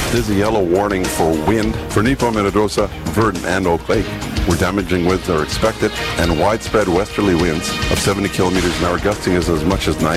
There's a yellow warning for wind for Nepo, Minnedosa, Verdon, and Oak Lake, where damaging winds are expected and widespread westerly winds of 70 kilometers an hour, gusting as much as 90